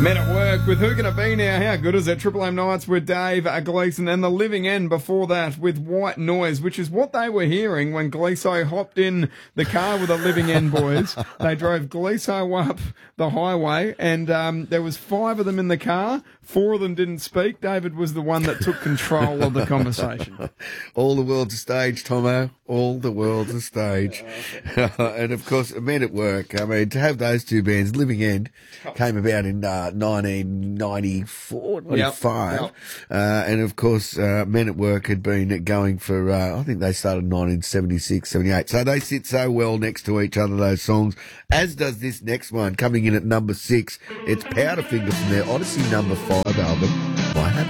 Men at Work with Who Can It Be Now? How good is it? Triple M Nights with Dave Gleeson and The Living End before that with White Noise, which is what they were hearing when Gleeso hopped in the car with The Living End boys. They drove Gleeso up the highway and there was 5 of them in the car. 4 of them didn't speak. David was the one that took control of the conversation. All the world's a stage, Tomo. All the world's a stage. And, of course, Men at Work. I mean, to have those two bands, Living End came about in 1994, 95. Yep. And, of course, Men at Work had been going for, I think they started in 1976, 78. So they sit so well next to each other, those songs, as does this next one, coming in at number 6. It's Powderfinger from their Odyssey number 5 album, My Habit.